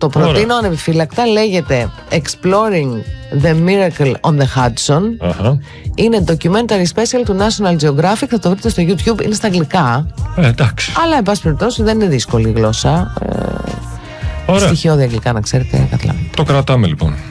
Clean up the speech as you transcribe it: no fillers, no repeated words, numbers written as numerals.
Το προτείνω ανεπιφύλακτα. Λέγεται Exploring the Miracle on the Hudson. Είναι documentary special του National Geographic. Θα το βρείτε στο YouTube. Είναι στα αγγλικά. Εντάξει. Αλλά εν πάση περιπτώσει δεν είναι δύσκολη η γλώσσα. Στοιχειώδη αγγλικά, να ξέρετε. Το κρατάμε λοιπόν.